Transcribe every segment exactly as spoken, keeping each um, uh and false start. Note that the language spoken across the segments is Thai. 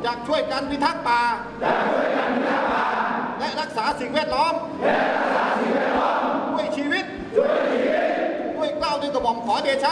จะช่วยกันพิทักษ์ป่าและรักษาสิ่งแวดล้อมด้วยชีวิตด้วยเกล้าด้วยกระหม่อมขอเดชะ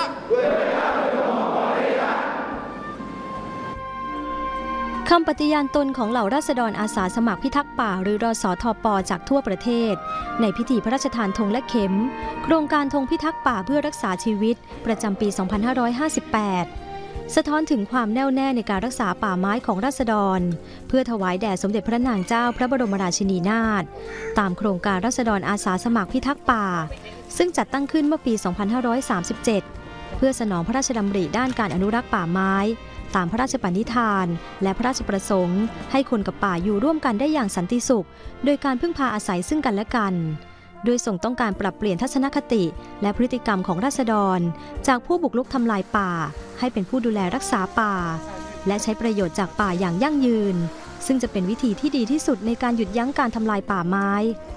คำปฏิญาณตนของเหล่าราษฎรอาสาสมัครพิทักษ์ป่าหรือรสทป.จากทั่วประเทศในพิธีพระราชทานธงและเข็มโครงการธงพิทักษ์ป่าเพื่อรักษาชีวิตประจำปี สองพันห้าร้อยห้าสิบแปด สะท้อนถึงความแน่วแน่ในการรักษาป่าไม้ของราษฎรเพื่อถวายแด่สมเด็จพระนางเจ้าพระบรมราชินีนาถตามโครงการราษฎรอาสาสมัครพิทักษ์ป่าซึ่งจัดตั้งขึ้นเมื่อปี สองพันห้าร้อยสามสิบเจ็ด เพื่อสนองพระราชดำริด้านการอนุรักษ์ป่าไม้ตามพระราชปณิธานและพระราชประสงค์ให้คนกับป่าอยู่ร่วมกันได้อย่างสันติสุขโดยการพึ่งพาอาศัยซึ่งกันและกันโดยส่งต้องการปรับเปลี่ยนทัศนคติและพฤติกรรมของราษฎรจากผู้บุกรุกทำลายป่าให้เป็นผู้ดูแลรักษาป่าและใช้ประโยชน์จากป่าอย่างยั่งยืนซึ่งจะเป็นวิธีที่ดีที่สุดในการหยุดยั้งการทำลายป่าไม้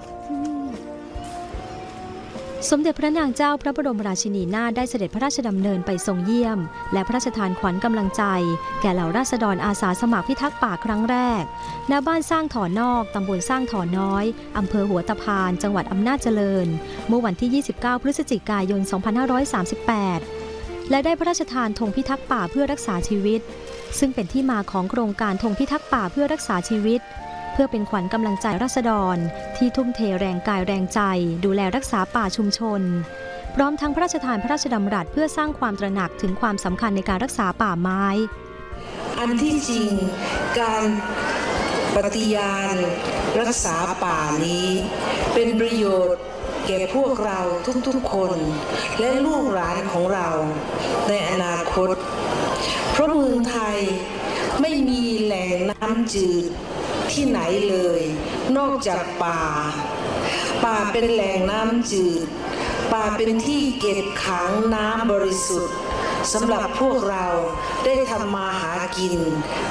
สมเด็จพระนางเจ้าพระบรมราชินีนาถได้เสด็จพระราชดำเนินไปทรงเยี่ยมและพระราชทานขวัญกำลังใจแก่เหล่าราษฎรอาสาสมัครพิทักษ์ป่าครั้งแรกณบ้านสร้างถอนอกตำบลสร้างถอน้อยอำเภอหัวตะพานจังหวัดอำนาจเจริญเมื่อวันที่ยี่สิบเก้าพฤศจิกายนสองพันห้าร้อยสามสิบแปดและได้พระราชทานธงพิทักษ์ป่าเพื่อรักษาชีวิตซึ่งเป็นที่มาของโครงการธงพิทักษ์ป่าเพื่อรักษาชีวิตเพื่อเป็นขวัญกำลังใจราษฎรที่ทุ่มเทแรงกายแรงใจดูแลรักษาป่าชุมชนพร้อมทั้งพระราชทานพระราชดำรัสเพื่อสร้างความตระหนักถึงความสำคัญในการรักษาป่าไม้อันที่จริงการปฏิญาณรักษาป่านี้เป็นประโยชน์แก่พวกเราทุกๆคนและลูกหลานของเราในอนาคตเพราะเมืองไทยไม่มีแหล่งน้ำจืดที่ไหนเลยนอกจากป่าป่าเป็นแหล่งน้ำจืดป่าเป็นที่เก็บขังน้ำบริสุทธิ์สำหรับพวกเราได้ทำมาหากิน